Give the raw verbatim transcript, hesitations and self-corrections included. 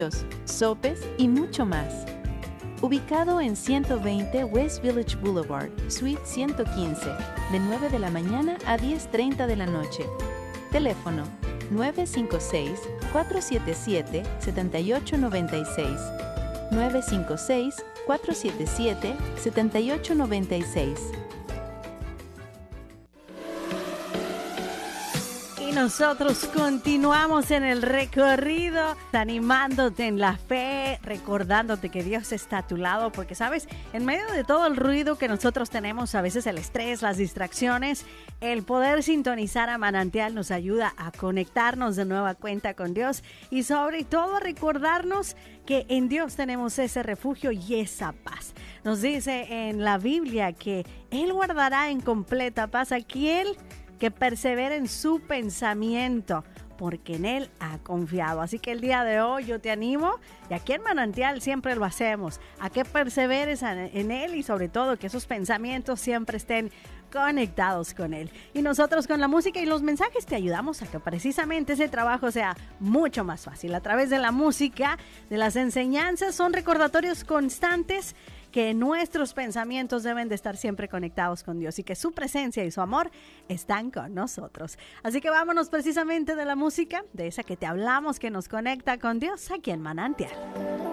sopes y mucho más. Ubicado en ciento veinte West Village Boulevard, Suite ciento quince, de nueve de la mañana a diez treinta de la noche. Teléfono nueve cinco seis, cuatro siete siete, siete ocho nueve seis. nueve cinco seis, cuatro siete siete, siete ocho nueve seis. Y nosotros continuamos en el recorrido, animándote en la fe, recordándote que Dios está a tu lado, porque sabes, en medio de todo el ruido que nosotros tenemos, a veces el estrés, las distracciones, el poder sintonizar a Manantial nos ayuda a conectarnos de nueva cuenta con Dios y sobre todo a recordarnos que en Dios tenemos ese refugio y esa paz. Nos dice en la Biblia que Él guardará en completa paz a aquel que persevera en su pensamiento, porque en Él ha confiado. Así que el día de hoy yo te animo, y aquí en Manantial siempre lo hacemos, a que perseveres en Él y sobre todo que esos pensamientos siempre estén conectados con Él. Y nosotros con la música y los mensajes te ayudamos a que precisamente ese trabajo sea mucho más fácil. A través de la música, de las enseñanzas, son recordatorios constantes que nuestros pensamientos deben de estar siempre conectados con Dios y que su presencia y su amor están con nosotros. Así que vámonos precisamente de la música, de esa que te hablamos, que nos conecta con Dios aquí en Manantial.